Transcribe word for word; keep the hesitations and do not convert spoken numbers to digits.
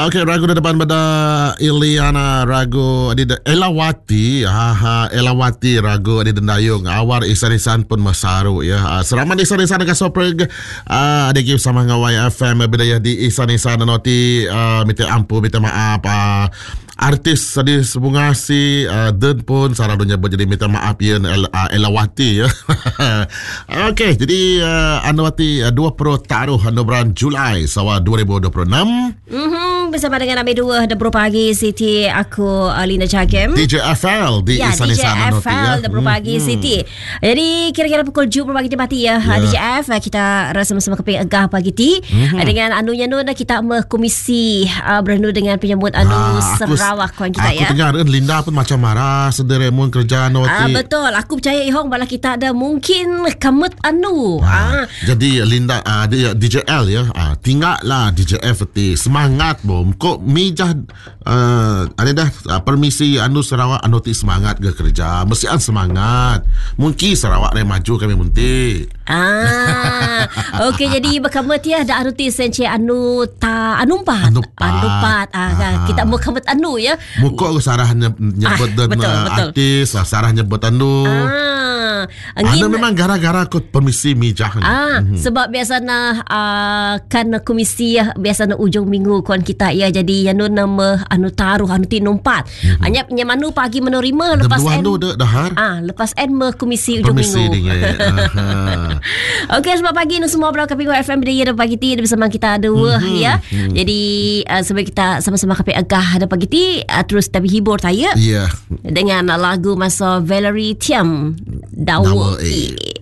Okey, ragu di depan pada Iliana, ragu di Elawati, ha Elawati ragu di Dendayung. Awar isan-isan pun masaru ya. Uh, seraman isan-isan dekat Sopreg. Uh, ada give sama ngawai F M bidaya di isan-isan noti uh, minta ampun, minta maaf. Uh, artis tadi sebungasi uh, dan pun sarang dunia jadi minta maaf ya El, uh, Elawati ya. Okey, jadi uh, Anwati uh, dua puluh taruh bulan Julai sawa dua ribu dua puluh enam. Mhm, bersama dengan Amir dua dua puluh pagi Siti, aku Alina Chakem. D J F L di ya, Isan-Isan D J F L dua puluh pagi hmm, Siti. Hmm. Jadi kira-kira pukul tujuh puluh pagi di mati ya. Yeah. D J F kita rasa sama-sama keping agah pagi ti. Hmm. Dengan anunya nu kita berkomisi uh, beranu dengan penyambut anu ha, Sarawak kawan kita aku ya. Aku dengar Linda pun macam marah sederemon kerja noti. Ah, betul. Aku percaya ihong bala kita ada mungkin kamut anu. Ha, ah. Jadi Linda uh, D J L ya. Uh, tinggallah D J F ti semangat bom. Kok mijah uh, ada dah uh, permisi anu Sarawak anu ti semangat ke kerja. Mestian semangat. Mungkin Sarawak re maju kami munti. Ah. Okey, jadi bekamut ya ada anu ti senche anu ta anumpat. Anumpat. Anumpat. Ah, kita mau kamut anu ya. Muka sarah nyebut ah, dan betul, uh, betul. Artis, sarah nyebut anu. Ah. Anu memang gara-gara kot permisi mijah. Ah, mm-hmm. Sebab biasanya uh, kan komisi ya, biasanya ujung minggu kawan kita ya, jadi anu nama anu taruh anu ti numpat. Mm-hmm. Hanya punya manu pagi menerima lepas en. Anu dahar. Ah, lepas en me komisi ujung permisi minggu. Okey, sebab pagi nu semua berlaku Kaping F M dia ada pagi ti bersama kita dua mm-hmm. ya. Mm-hmm. Jadi uh, sebab kita sama-sama Kaping agah ada pagi ti uh, terus tapi hibur saya. Ya. Yeah. Dengan lagu masa Valerie Thiam Dawa.